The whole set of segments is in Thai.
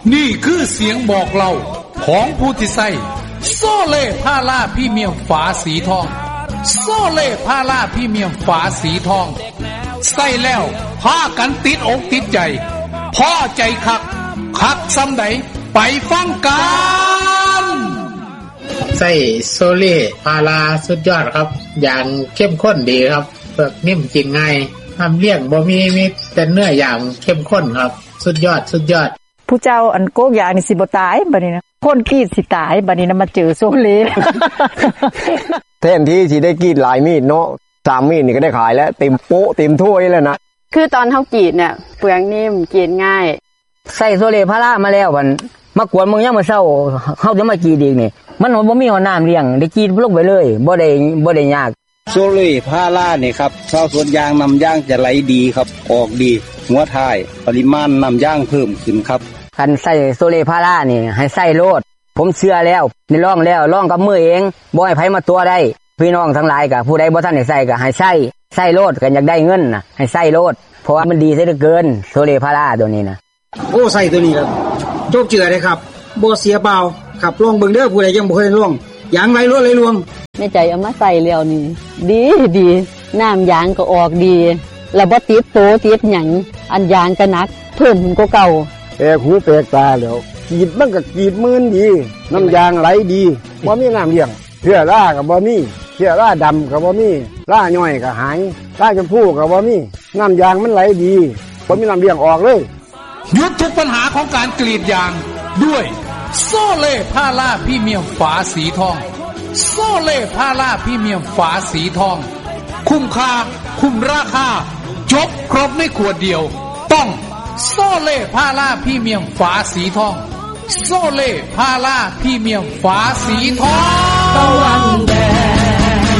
นี่คือเสียงบอกเล่าของผู้ที่ใส่โซเล่พาราพรีเมียมฝาสีทองโซเล่พาราพรีเมียมฝาสีทองใส่แล้วพากันติดอกติดใจพอใจคักซ้ำใดไปฟังกันใส่โซเล่พาราสุดยอดครับอย่างเข้มข้นดีครับเปลือกนิ่มกินง่ายทำเลี้ยงบ่มีแต่เนื้ออย่างเข้มข้นครับสุดยอดผู้เจ้าอันโกกยานี่สิบ่ตายบัดนี้นะคนกรีดสิตายบัดนี้นะมาเจอโซเล่แทนที่สิได้กรีดหลายมีดเนาะ3มีดนี่ก็ได้ขายแล้วเต็มโป๊ะเต็มถ้วยแล้วนะคือตอนเฮากรีดเนี่ยเปลือกนิ่มกรีดง่ายใส่โซเล่พารามาแล้วมันมากวนมึงยังมาเช้าเฮาจะมากรีดอีกนี่มันบ่มีน้ำเลี้ยงได้กรีดลงไปเลยบ่ได้ยากโซเล่พารานี่ครับชาวสวนยางนำยางจะไหลดีครับออกดีหัวท้ายปริมาณนำยางเพิ่มขึ้นครับคันใส่โซเล่พารานี่ให้ใส่โลดผมเชื่อแล้วนี่ลองกับมือเองบ่ให้ไผมาตัวได้พี่น้องทั้งหลายก็ผู้ใดบ่ทันได้ใส่ก็ให้ใส่โลดกันอยากได้เงินน่ะให้ใส่โลดเพราะว่ามันดีซะเหลือเกินโซเล่พาราตัวนี้นะโอ้ใส่ตัวนี้ครับโจกเจือเลยครับบ่เสียเปล่าครับลองเบิ่งเด้อผู้ใดยังบ่เคยลองยางไหลรวดไหลรวงแม่ใจเอามาใส่แล้วนี่ดีน้ำยางก็ออกดีแล้วบ่ติดโตติดหยังอันยางก็หนักเพิ่มขึ้นกว่าเก่าหูแปลกตาแล้วกรีดมันก็กรีดมื่นดีน้ำยางไหลดีบ่มีน้ำเลี้ยงเชื้อราก็บ่มีเชื้อราดำก็บ่มีราย่อยก็หายราชมพูก็บ่มีน้ำยางมันไหลดีบ่มีน้ำเลี้ยงออกเลยหยุดทุกปัญหาของการกรีดยางด้วยโซเล่พาราพรีเมียมฝาสีทองโซเล่พาราพรีเมียมฝาสีทองคุ้มค่าคุ้มราคาจบครบในขวดเดียวต้องโซเล่พาราพรีเมียมฝาสีทองโซเล่พาราพรีเมียมฝาสีทองตะวันแดง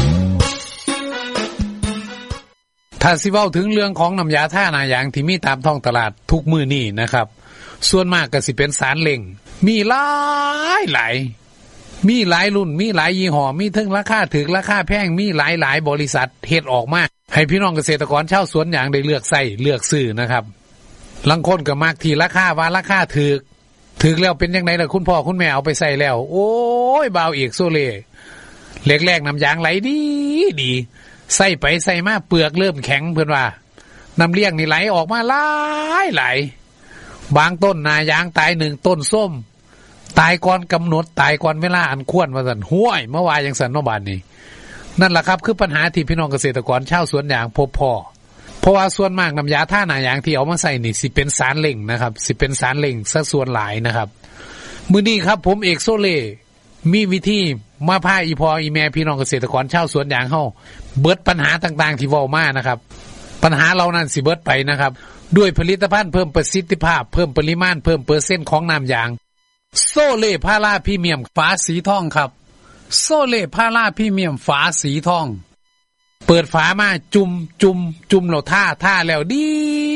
ถ้าสิเว้าถึงเรื่องของน้ำยาท่าหน้ายางที่มีตามท้องตลาดทุกมื้อนี้นะครับส่วนมากก็สิเป็นสารเล็งมีหลายมีหลายรุ่นมีหลายยี่ห้อมีทั้งราคาถูกราคาแพงมีหลายบริษัทเฮ็ดออกมาให้พี่น้องเกษตรกรชาวสวนยางได้เลือกใส่เลือกซื้อนะครับบางคนก็มักที่ราคาว่าราคาถูกแล้วเป็นจังได๋ล่ะคุณพ่อคุณแม่เอาไปใส่แล้วโอ้ยบ่าวเอกโซเล่แรกๆน้ำยางไหลดีใส่ไปใส่มาเปลือกเริ่มแข็งเพิ่นว่าน้ำเลี้ยงนี่ไหลออกมาหลายบางต้นนายางตาย1ต้นส้มตายก่อนกำหนดตายก่อนเวลาอันควรว่าซั่นห้วยเมื่อวานจังซั่นเนาะบาดนี้นั่นล่ะครับคือปัญหาที่พี่น้องเกษตรกรชาวสวนยางพบพอเพราะว่าส่วนมากน้ำยาท่าหน้ายางที่เอามาใส่นี่สิเป็นสารเล่งนะครับสิเป็นสารเล่งซะส่วนหลายนะครับมื้อนี้ครับผมเอกโซเล่มีวิธีมาพาอีพ่ออีแม่พี่น้องเกษตรกรชาวสวนยางเฮาเบิดปัญหาต่างๆที่เว้ามานะครับปัญหาเหล่านั้นสิเบิดไปนะครับด้วยผลิตภัณฑ์เพิ่มประสิทธิภาพเพิ่มปริมาณเพิ่มเปอร์เซ็นต์ของน้ำยางโซเล่พาราพรีเมียมฝาสีทองครับโซเล่พาราพรีเมียมฝาสีทองเปิดฝามาจุ่มแล้วท่าแล้วดี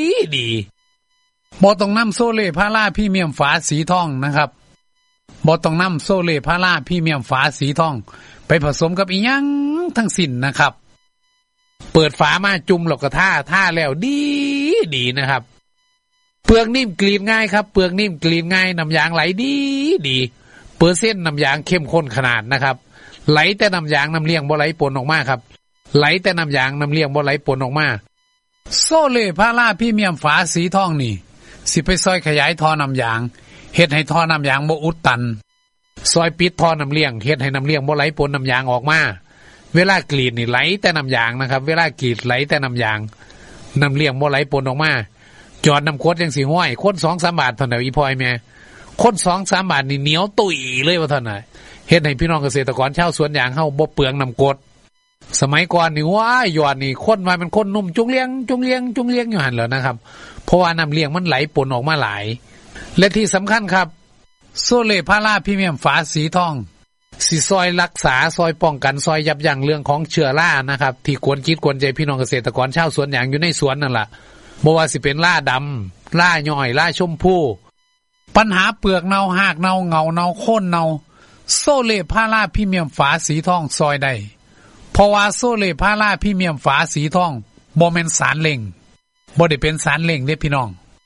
บ่ต้องนำโซเล่พาราพรีเมียมฝาสีทองนะครับบ่ต้องนำโซเล่พาราพรีเมียมฝาสีทองไปผสมกับอีหยังทั้งสิ้นนะครับเปิดฝามาจุ่มแล้วก็ท่าแล้วดีนะครับเปลือกนิ่มกรีดง่ายครับเปลือกนิ่มกรีดง่ายน้ำยางไหลดีเปอร์เซ็นต์น้ำยางเข้มข้นขนาดนะครับไหลแต่น้ำยางน้ำเลี้ยงบ่ไหลปนออกมาครับไหลแต่น้ำยางน้ำเลี้ยงบ่ไหลปนออกมาโซเล่พาราพรีเมียมฝาสีทองนี่สิไปซอยขยายท่อน้ำยางเฮ็ดให้ท่อน้ำยางบ่อุดตันซอยปิดท่อน้ำเลี้ยงเฮ็ดให้น้ำเลี้ยงบ่ไหลปนน้ำยางออกมาเวลากรีดนี่ไหลแต่น้ำยางนะครับเวลากรีดไหลแต่น้ำยางน้ำเลี้ยงบ่ไหลปนออกมาจอดน้ำขวดจังสิห้อยคน 2-3 บาทเท่านั้นอีพ่อยแม่คน 2-3 บาทนี่เหนียวตุ๋ยเลยว่าเท่านั้นเฮ็ดให้พี่น้องเกษตรกรชาวสวนยางเฮาบ่เปลืองน้ำกรดสมัยก่อนนี่ว้ายยอดนี่คนมาเป็นคนนุ่มจุงเลี้ยงอยู่หั่นแล้วนะครับเพราะว่าน้ำเลี้ยงมันไหลปนออกมาหลายและที่สำคัญครับโซเล่พาราพรีเมียมฝาสีทองสิซอยรักษาซอยป้องกันซอยยับยั้งเรื่องของเชื้อรานะครับที่กวนคิดกวนใจพี่น้องเกษตรกรชาวสวนยางอยู่ในสวนนั่นล่ะบ่ว่าสิเป็นราดำราย่อยราชมพูปัญหาเปลือกเน่าหากเน่าเงาเน่าโค่นเน่าโซเล่พาราพรีเมียมฝาสีทองซอยได้เพราะว่าโซเล่พาราพรีเมียมฝาสีทองบ่แม่นสารเล่งบ่ได้เป็นสารเล่งเด้พี่น้อง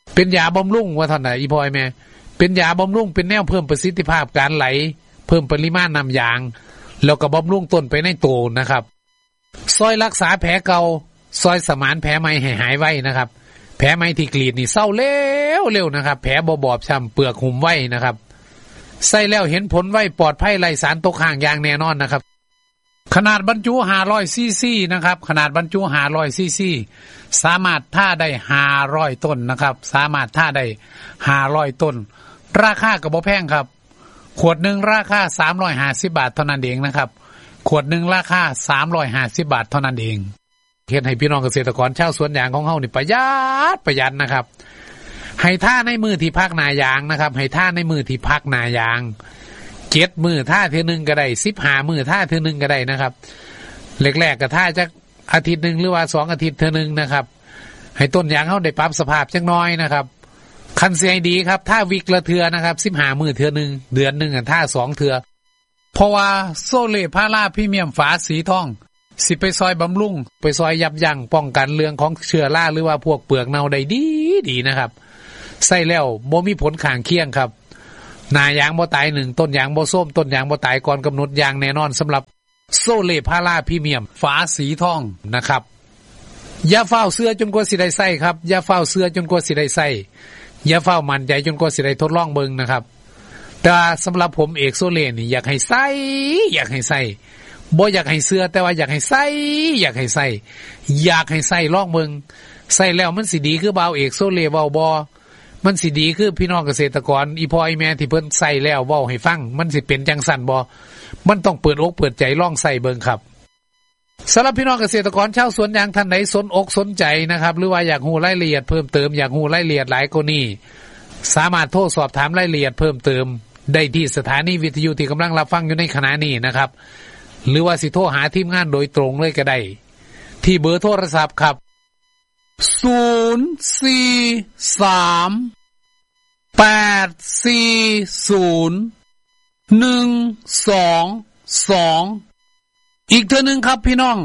เป็นยาบำรุงว่าท่านน่ะอีพอยแม่เป็นยาบำรุงเป็นแนวเพิ่มประสิทธิภาพการไหลเพิ่มปริมาณน้ำยางแล้วก็บำรุงต้นไปในโตนะครับซอยรักษาแผลเก่าซอยสมานแผลใหม่ให้หายไวนะครับแผลใหม่ที่กรีดนี่เศร้าเร็วนะครับแผลบอบช้ำเปลือกหุ่มไว้นะครับใส่แล้วเห็นผลไวปลอดภัยไร้สารตกค้างอย่างแน่นอนนะครับขนาดบรรจุ500ซีซีนะครับขนาดบรรจุ500ซีซีสามารถท่าได้500ต้นนะครับสามารถท่าได้500ต้นราคาก็บ่แพงครับขวดหนึ่งราคา350บาทเท่านั้นเองนะครับขวดหนึ่งราคา350บาทเท่านั้นเองเฮ็ดให้พี่น้องเกษตรกรชาวสวนยางของเฮานี่ประหยัดนะครับให้ท่าในมือที่พักนายางนะครับให้ท่าในมือที่พักนายาง7มื้อท่าเทื่อนึงก็ได้15มื้อท่าเทื่อนึงก็ได้นะครับแรกๆก็ท่าจักอาทิตย์นึงหรือว่า2อาทิตย์เทื่อนึงนะครับให้ต้นยางเฮาได้ปรับสภาพจักน้อยนะครับคันสิให้ดีครับท่าวิกละเทื่อนะครับ15มื้อเทื่อนึงเดือนนึงท่า2เทื่อเพราะว่าโซเล่พาราพรีเมียมฝาสีทองสิไปซอยบำรุงไปซอยยับยั้งป้องกันเรื่องของเชื้อราหรือว่าพวกเปลือกเน่าได้ดีนะครับใส่แล้วบ่มีผลข้างเคียงครับหน้ายางบ่ตาย1ต้นยางบ่ส้มต้นยางบ่ตายก่อนกำหนดอย่างแน่นอนสำหรับโซเล่พาราพรีเมียมฝาสีทองนะครับอย่าเฝ้าเสื้อจนกว่าสิได้ใส่ครับอย่าเฝ้าเสื้อจนกว่าสิได้ใส่อย่าเฝ้ามั่นใจจนกว่าสิได้ทดลองเบิ่งนะครับแต่สำหรับผมเอกโซเล่นี่อยากให้ใส่บ่อยากให้เสื้อแต่ว่าอยากให้ใส่อยากให้ใส่ลองเบิ่งใส่แล้วมันสิดีคือบ่าวเอกโซเล่เว้าบ่มันสิดีคือพี่น้องเกษตรกรอีพ่ออีแม่ที่เพิ่นใส่แล้วเว้าให้ฟังมันสิเป็นจังซั่นบ่มันต้องเปิดอกเปิดใจลองใส่เบิ่งครับสำหรับพี่น้องเกษตรกรชาวสวนยางท่านใดสนอกสนใจนะครับหรือว่าอยากรู้รายละเอียดเพิ่มเติมอยากรู้รายละเอียดหลายกว่านี้สามารถโทรสอบถามรายละเอียดเพิ่มเติมได้ที่สถานีวิทยุที่กำลังรับฟังอยู่ในขณะนี้นะครับหรือว่าสิโทรหาทีมงานโดยตรงเลยก็ได้ที่เบอร์โทรศัพท์ครับ043-840-122อีกเทื่อนึงครับพี่น้อง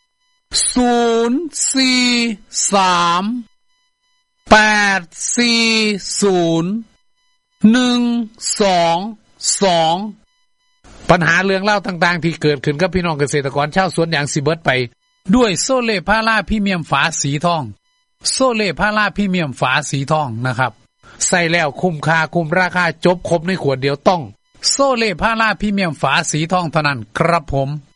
043-840-122ปัญหาเรื่องเล่าต่างๆที่เกิดขึ้นกับพี่น้องเกษตรกรชาวสวนยางสิเบิดไปด้วยโซเล่พาราพรีเมียมฝาสีทองโซเล่พาราพรีเมียมฝาสีทองนะครับใส่แล้วคุ้มค่าคุ้มราคาจบครบในขวดเดียวต้องโซเล่พาราพรีเมียมฝาสีทองเท่านั้นครับผม